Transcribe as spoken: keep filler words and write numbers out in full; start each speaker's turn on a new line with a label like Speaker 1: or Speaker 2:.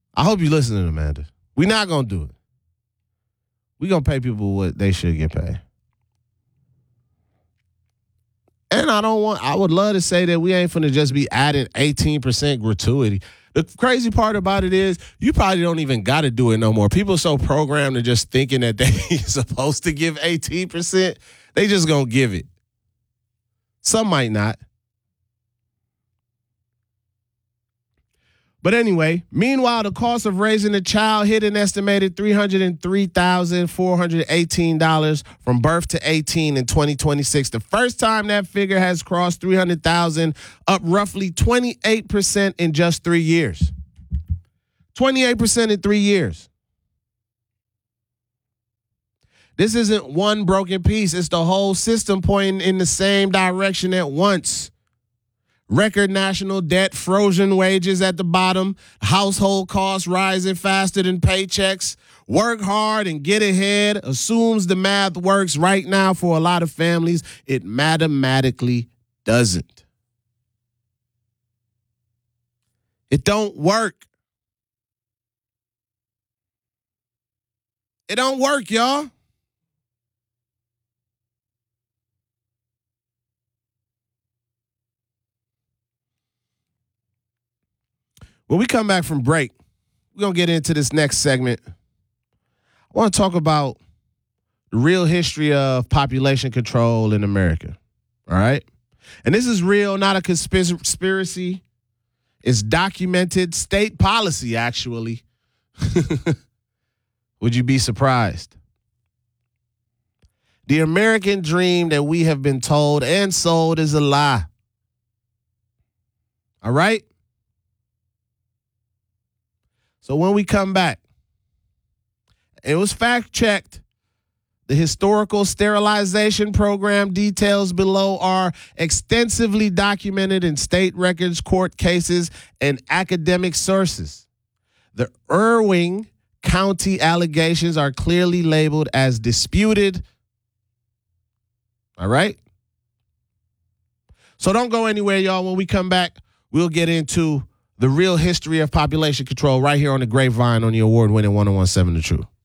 Speaker 1: I hope you listening, Amanda. We're not going to do it. We're going to pay people what they should get paid. And I don't want, I would love to say that we ain't finna just be adding eighteen percent gratuity. The crazy part about it is you probably don't even got to do it no more. People are so programmed to just thinking that they supposed to give eighteen percent. They just going to give it. Some might not. But anyway, meanwhile, the cost of raising a child hit an estimated three hundred three thousand four hundred eighteen dollars from birth to eighteen in twenty twenty-six. The first time that figure has crossed three hundred thousand, up roughly twenty-eight percent in just three years. twenty-eight percent in three years. This isn't one broken piece. It's the whole system pointing in the same direction at once. Record national debt, frozen wages at the bottom, household costs rising faster than paychecks. Work hard and get ahead assumes the math works right now for a lot of families. It mathematically doesn't. It don't work. It don't work, y'all. When we come back from break, we're going to get into this next segment. I want to talk about the real history of population control in America. All right? And this is real, not a conspiracy. It's documented state policy, actually. Would you be surprised? The American dream that we have been told and sold is a lie. All right? So when we come back, it was fact-checked. The historical sterilization program details below are extensively documented in state records, court cases, and academic sources. The Irving County allegations are clearly labeled as disputed. All right? So don't go anywhere, y'all. When we come back, we'll get into the real history of population control right here on the Grapevine on the award-winning one oh one seven The Truth.